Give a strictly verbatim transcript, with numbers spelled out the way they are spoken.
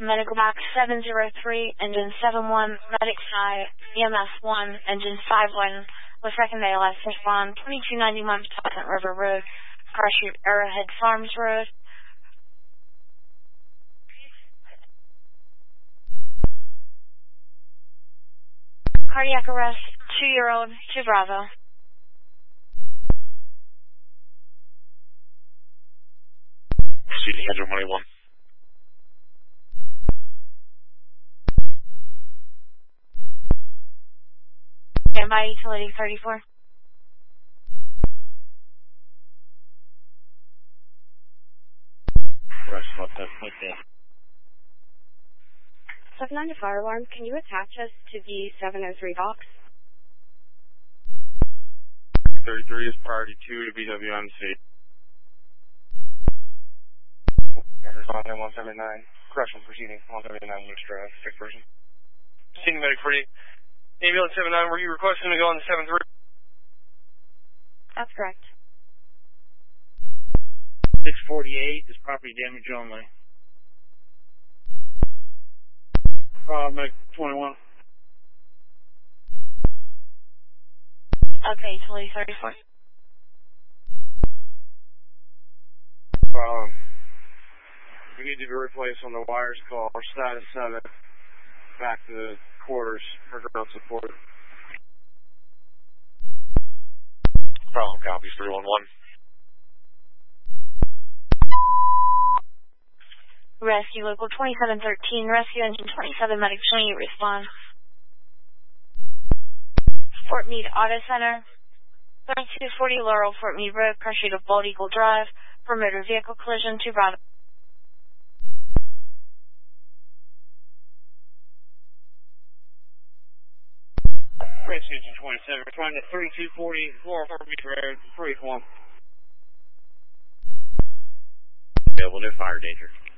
Medical Box seven zero three, Engine seven one, Medic five, E M S one, Engine five one, with recommended A L S respond, twenty-two ninety-one Pleasant River Road, Car Street, Arrowhead Farms Road. Cardiac arrest, two-year-old, to Bravo. Proceeding engine one eighty-one. Standby utility thirty-four. Rest about that point there. seven nine to fire alarm, can you attach us to the seven oh three box? thirty-three is priority two to B W M C. On one seventy-nine, correctional proceeding, one seventy-nine Woods Drive, sick person. Senior medic for you. Ambulance seven nine, were you requesting to go on the seven three? That's correct. six forty-eight is property damage only. Uh, Medic twenty-one. Okay, utility thirty-four. Um, we need to be replaced on the wires call, or status seven, back to the quarters for ground support. Problem copies three one one. Rescue Local twenty-seven thirteen, Rescue Engine twenty-seven, Medic twenty-eight, respond. Fort Meade Auto Center, thirty-two forty Laurel, Fort Meade Road, Car Street of Bald Eagle Drive, for motor vehicle collision to Bravo. Rescue Engine twenty-seven, responding to thirty-two forty Laurel, Fort Meade Road, brief one. Available, no fire danger.